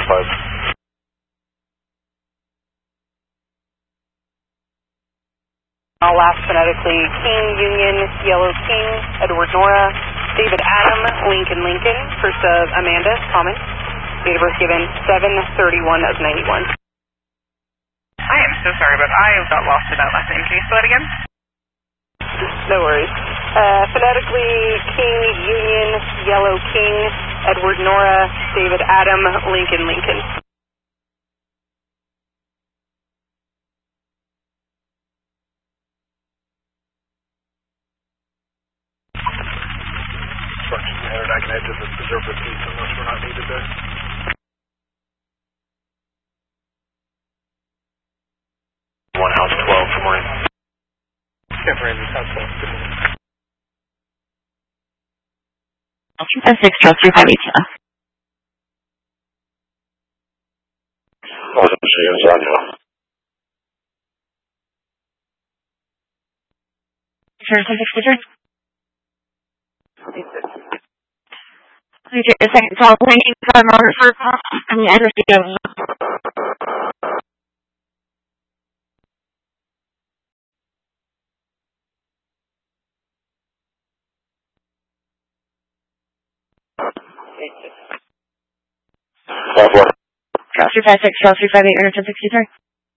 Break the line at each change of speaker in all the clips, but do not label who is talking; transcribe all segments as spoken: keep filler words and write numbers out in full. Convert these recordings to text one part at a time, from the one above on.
five.
All last phonetically, King, Union, Yellow King, Edward Nora, David Adam, Lincoln Lincoln, first of Amanda, common. Date of birth given seven thirty-one of ninety-one.
I am so sorry, but I got lost in that last name. Can you spell it again?
No worries. Uh, phonetically, King, Union, Yellow King, Edward Nora, David Adam, Lincoln Lincoln.
I can head to the preserve piece unless we're not needed there. One house twelve, good morning. Step Randy, house twelve, good morning.
Alpha six, Charles three five eight.
Awesome, see you inside now.
Sure, six, six, a second call, waiting for my first call. I mean, I understand.
Five four.
Charles three five six, Charles three five eight, Interton sixty-three.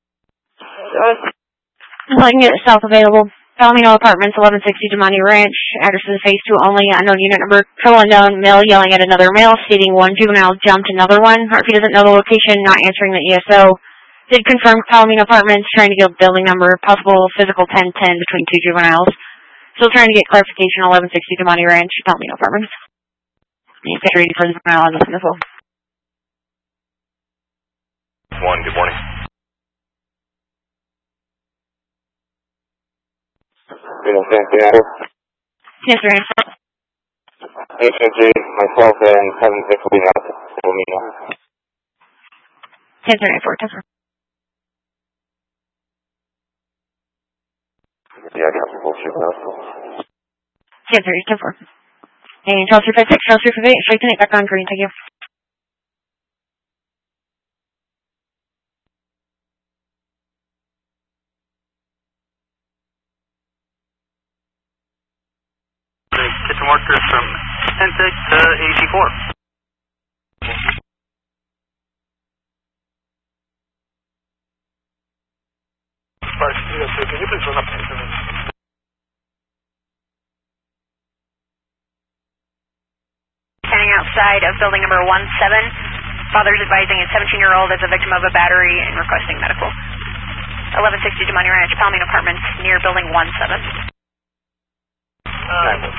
Letting get south available. Palomino Apartments, eleven sixty Damani Ranch. Address is phase two only. Unknown unit number. Total unknown. Male yelling at another male, stating one juvenile jumped another one. Or if he doesn't know the location, not answering the E S O. Did confirm Palomino Apartments, trying to get building number. Possible physical ten ten between two juveniles. Still trying to get clarification. eleven sixty Damani Ranch, Palomino Apartments. Get ready for the juvenile on this as well.
One, good morning. Good morning,
Yes, sir.
H N G, myself, and seven six will be out. We'll meet now.
ten three nine four, ten four.
Yeah, I got some bullshit now.
ten three, ten four. And Charles three five six, Charles three five eight, straight to Nate, back on green, thank you.
Kitchen workers from ten six to eighty-four.
Right, yes, sir. Can you please run up to me?
Standing outside of building number one seven. Father's advising a seventeen-year-old is a victim of a battery and requesting medical. eleven sixty Damani Ranch, Palomino Apartments, near building one seven.
Uh,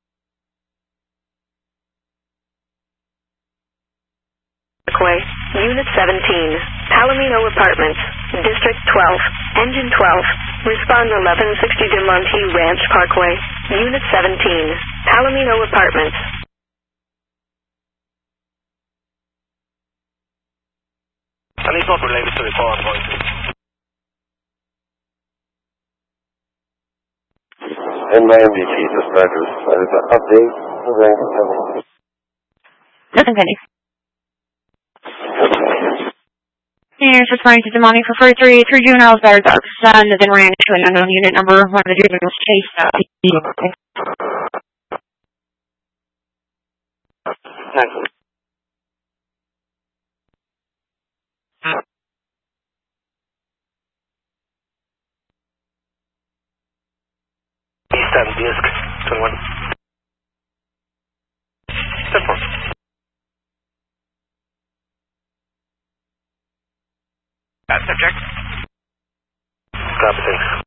Parkway, Unit seventeen, Palomino Apartments, District twelve, Engine twelve, respond eleven sixty Demonte Ranch Parkway, Unit seventeen, Palomino Apartments.
I need not related to the call, I'm going to. In my M D T dispatchers, that is an update.
Nothing pending. Here's responding to Damani for forty-three, three juveniles battered dark sun, then ran into an unknown unit number. One of the juveniles chased out.
Eastern disc, twenty-one. Step four.
That subject.
Copy, thanks.